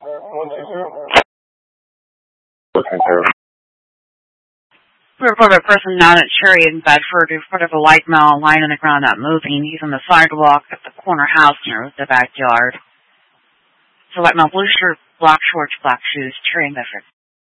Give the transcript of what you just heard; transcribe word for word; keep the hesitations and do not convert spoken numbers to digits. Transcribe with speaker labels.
Speaker 1: We report a person down at Cherry in Bedford who reported a white male lying on the ground not moving. He's on the sidewalk at the corner house near the backyard. It's a white male, blue shirt, black shorts, black shoes, Cherry in Bedford.